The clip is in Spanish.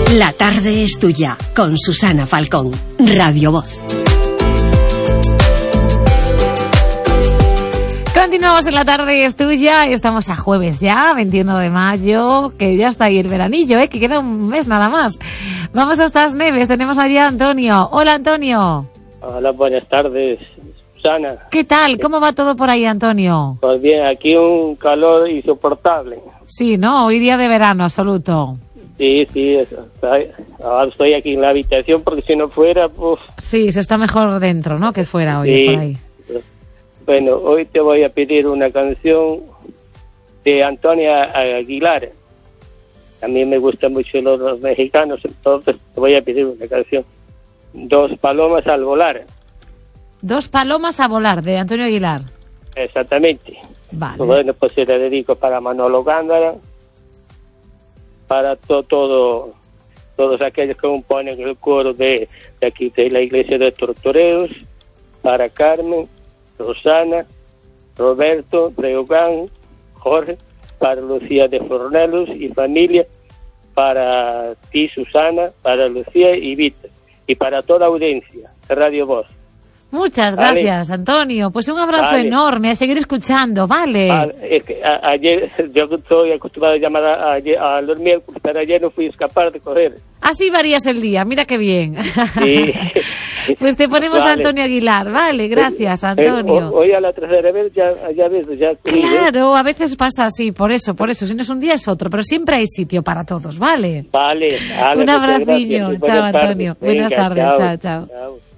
La tarde es tuya, con Susana Falcón, Radio Voz. Continuamos en La tarde es tuya y estamos a jueves ya, 21 de mayo, que ya está ahí el veranillo, que queda un mes nada más. Vamos a estas neves, tenemos allí a Antonio. Hola, Antonio. Hola, buenas tardes, Susana. ¿Qué tal? ¿Cómo va todo por ahí, Antonio? Pues bien, aquí un calor insoportable. Sí, ¿no? Hoy día de verano absoluto. Sí, ahora estoy aquí en la habitación porque si no fuera, pues... Sí, se está mejor dentro, ¿no? Que fuera hoy, sí. Por ahí. Bueno, hoy te voy a pedir una canción de Antonia Aguilar. A mí me gustan mucho los mexicanos, entonces te voy a pedir una canción. Dos palomas al volar. Dos palomas a volar, de Antonio Aguilar. Exactamente. Vale. Bueno, pues se la dedico para Manolo Gándara, para todos aquellos que componen el coro de aquí de la iglesia de Tortoreos, para Carmen, Rosana, Roberto, Breogán, Jorge, para Lucía de Fornelos y familia, para ti, Susana, para Lucía y Víctor, y para toda audiencia de Radio Voz. Muchas gracias, Antonio. Pues un abrazo enorme, a seguir escuchando, ¿vale? Es que ayer, yo estoy acostumbrado a llamar a los miércoles, pero ayer no fui capaz de coger. Así varías el día, mira qué bien. Sí. Pues te ponemos a Antonio Aguilar, ¿vale? Gracias, Antonio. Hoy a la tercera vez ya ves, ya... Claro, a veces pasa así, por eso. Si no es un día es otro, pero siempre hay sitio para todos, ¿vale? Vale. Un abraciño. Chao, Antonio. Buenas tardes, chao. Chao.